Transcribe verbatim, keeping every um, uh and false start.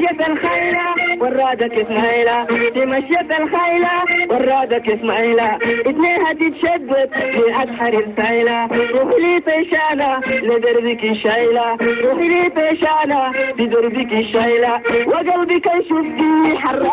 مشيت الخيلة ورادك اسماعيلة، في مشيت الخيلة ورادك اسماعيلة، اتنينها تتشدد في أسحر السايلة، روحي لي طيشانة لدربك الشايلة، روحي لي طيشانة لدربك الشايلة، وقلبك يشوف فيه حرة